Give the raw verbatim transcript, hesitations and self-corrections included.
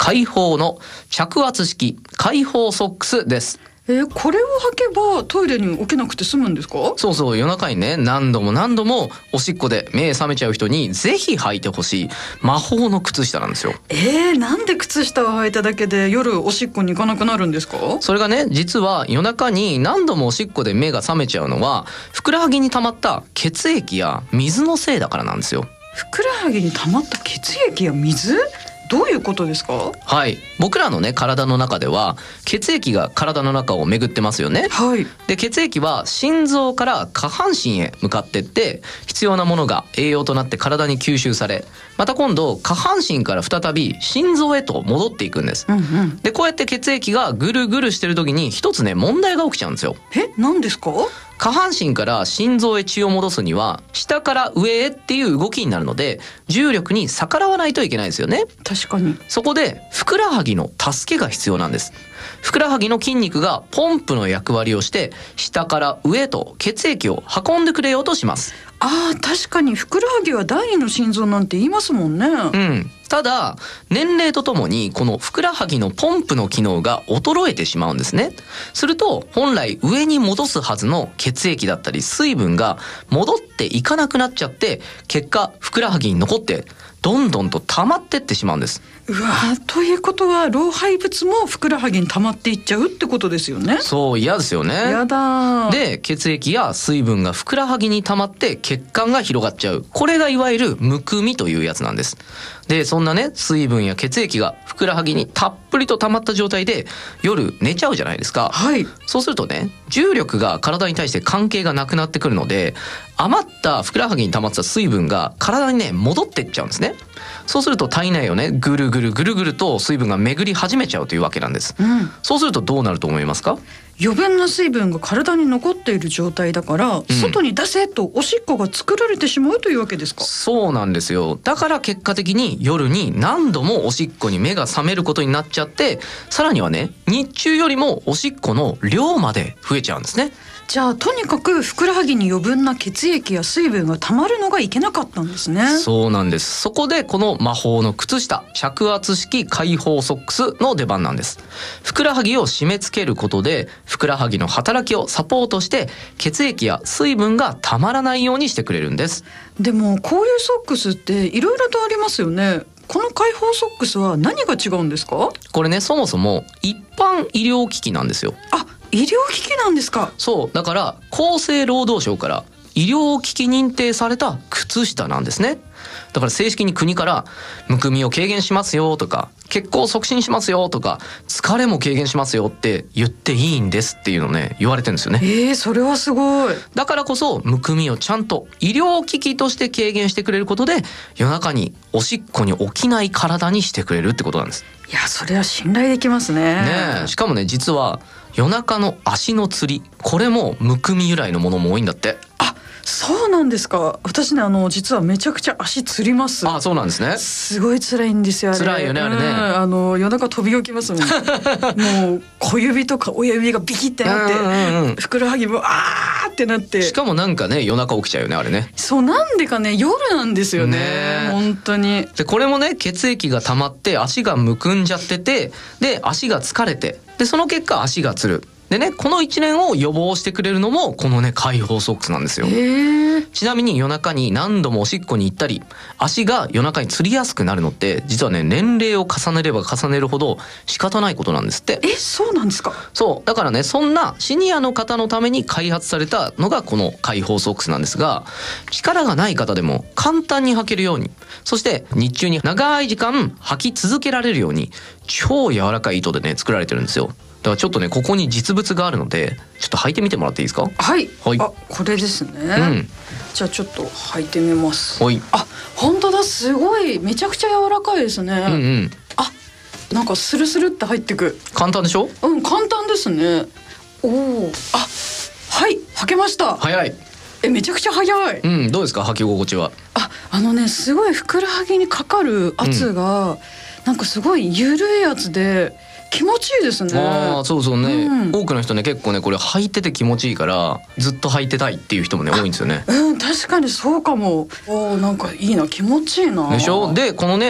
開放の着圧式開放ソックスです。 えー、これを履けばトイレに置けなくて済むんですか？ そうそう、夜中にね何度も何度もおしっこで目覚めちゃう人にぜひ履いてほしい魔法の靴下なんですよ。 えー、なんで靴下を履いただけで夜おしっこに行かなくなるんですか？ それがね、実は夜中に何度もおしっこで目が覚めちゃうのはふくらはぎに溜まった血液や水のせいだからなんですよ。 ふくらはぎに溜まった血液や水？どういうことですか？ はい、僕らのね体の中では血液が体の中を巡ってますよね。 はい。 で血液は心臓から下半身へ向かってって必要なものが栄養となって体に吸収され、また今度下半身から再び心臓へと戻っていくんです、 うんうん、 でこうやって血液がぐるぐるしてる時に一つね問題が起きちゃうんですよ。 え、何ですか？ 下半身から心臓へ血を戻すには下から上へっていう動きになるので重力に逆らわないといけないですよね。 確かに。 そこでふくらはぎの助けが必要なんです。ふくらはぎの筋肉がポンプの役割をして下から上へと血液を運んでくれようとします。 ああ、確かにふくらはぎは第二の心臓なんて言いますもんね。 うん。ただ年齢とともにこのふくらはぎのポンプの機能が衰えてしまうんですね。すると本来上に戻すはずの血液だったり水分が戻っていかなくなっちゃって結果ふくらはぎに残ってどんどんと溜まってってしまうんです。 うわー、ということは老廃物もふくらはぎに溜まっていっちゃうってことですよね。 そう、嫌ですよね。 やだ。 で血液や水分がふくらはぎに溜まって血管が広がっちゃう、これがいわゆるむくみというやつなんです。でそんなね水分や血液がふくらはぎにたっぷりと溜まった状態で夜寝ちゃうじゃないですか。 はい。 そうするとね重力が体に対して関係がなくなってくるので余ったふくらはぎに溜まってた水分が体にね戻ってっちゃうんですね。そうすると体内をねぐるぐるぐるぐると水分が巡り始めちゃうというわけなんです、 うん、 そうするとどうなると思いますか？ 余分な水分が体に残っている状態だから、うん、外に出せとおしっこが作られてしまうというわけですか？ そうなんですよ。だから結果的に夜に何度もおしっこに目が覚めることになっちゃって、さらにはね日中よりもおしっこの量まで増えちゃうんですね。 じゃあとにかくふくらはぎに余分な血液や水分がたまるのがいけなかったんですね。 そうなんです。そこでこの魔法の靴下着圧式開放ソックスの出番なんです。ふくらはぎを締め付けることでふくらはぎの働きをサポートして血液や水分がたまらないようにしてくれるんです。 でもこういうソックスっていろいろとありますよね。この開放ソックスは何が違うんですか？ これねそもそも一般医療機器なんですよ。 あ、医療機器なんですか？ そうだから厚生労働省から医療機器認定された靴下なんですね。だから正式に国からむくみを軽減しますよとか血行を促進しますよとか疲れも軽減しますよって言っていいんですっていうのをね言われてるんですよね。 えー、それはすごい。 だからこそむくみをちゃんと医療機器として軽減してくれることで夜中におしっこに起きない体にしてくれるってことなんです。 いや、それは信頼できますね。 ねえ、しかもね実は夜中の足のつり、これもむくみ由来のものも多いんだって。 あ、そうなんですか。私ねあの実はめちゃくちゃ足つります。 あ、そうなんですね。 すごい辛いんですよあれ。 辛いよねあれね、うん、 あの夜中飛び起きますもんもう小指とか親指がビキってなって、うんうんうん、ふくらはぎもあーってなって、 しかもなんかね夜中起きちゃうよねあれね。 そうなんでかね夜なんですよ ね, ね本当に。 でこれもね血液が溜まって足がむくんじゃっててで足が疲れてでその結果足がつるでね、この一連を予防してくれるのもこのね開放ソックスなんですよ。ちなみに夜中に何度もおしっこに行ったり足が夜中につりやすくなるのって実はね年齢を重ねれば重ねるほど仕方ないことなんですって。 え、そうなんですか？ そうだからねそんなシニアの方のために開発されたのがこの開放ソックスなんですが、力がない方でも簡単に履けるように、そして日中に長い時間履き続けられるように超柔らかい糸でね作られてるんですよ。だからちょっとねここに実物があるのでちょっと履いてみてもらっていいですか？ はい、 はい、 あ、これですね、うん、じゃあちょっと履いてみます。 はい、 あ、本当だ、すごいめちゃくちゃ柔らかいですね。 うんうん、 あ、なんかスルスルって入ってく。 簡単でしょ？ うん、簡単ですね。おお、あ、はい、履けました。 早い。 え、めちゃくちゃ早い。 うん、どうですか履き心地は？ あ、あのねすごいふくらはぎにかかる圧が、うん、なんかすごい緩いやつで気持ちいいですね。 ああ、そうそうね、うん、多くの人ね結構ねこれ履いてて気持ちいいからずっと履いてたいっていう人もね多いんですよね。 うん、確かにそうかも。おー、なんかいいな、気持ちいいな。 でしょ。でこのね